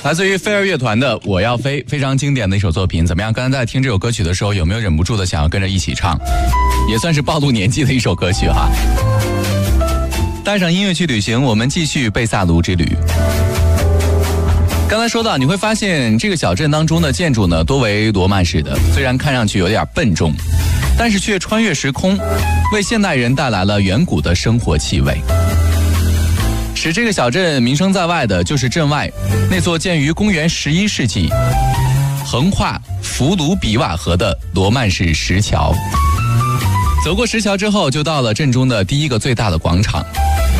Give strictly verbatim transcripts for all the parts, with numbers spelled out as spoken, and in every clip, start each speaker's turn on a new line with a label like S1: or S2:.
S1: 来自于飞儿乐团的《我要飞》，非常经典的一首作品。怎么样？刚才在听这首歌曲的时候，有没有忍不住的想要跟着一起唱？也算是暴露年纪的一首歌曲哈。带上音乐去旅行，我们继续贝萨卢之旅。刚才说到，你会发现这个小镇当中的建筑呢，多为罗曼式的，虽然看上去有点笨重，但是却穿越时空，为现代人带来了远古的生活气味。使这个小镇名声在外的，就是镇外那座建于公元十一世纪、横跨弗卢比瓦河的罗曼式石桥。走过石桥之后，就到了镇中的第一个最大的广场。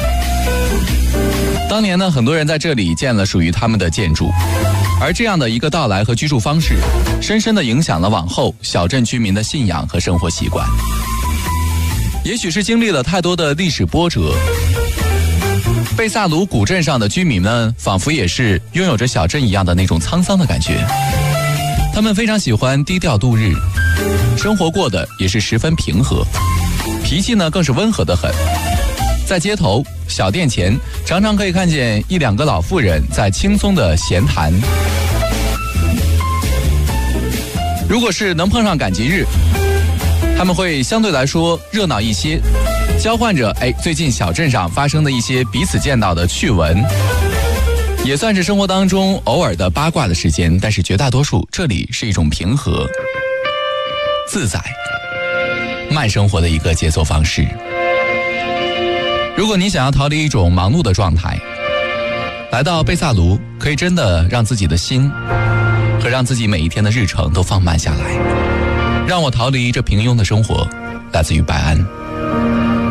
S1: 当年呢，很多人在这里建了属于他们的建筑，而这样的一个到来和居住方式，深深地影响了往后小镇居民的信仰和生活习惯。也许是经历了太多的历史波折，贝萨卢古镇上的居民呢，仿佛也是拥有着小镇一样的那种沧桑的感觉。他们非常喜欢低调度日，生活过得也是十分平和，脾气呢更是温和得很。在街头小店前，常常可以看见一两个老妇人在轻松的闲谈。如果是能碰上赶集日，他们会相对来说热闹一些，交换着哎最近小镇上发生的一些彼此见到的趣闻，也算是生活当中偶尔的八卦的时间。但是绝大多数这里是一种平和、自在、慢生活的一个节奏方式。如果你想要逃离一种忙碌的状态，来到贝萨卢，可以真的让自己的心和让自己每一天的日程都放慢下来，让我逃离这平庸的生活。来自于白安。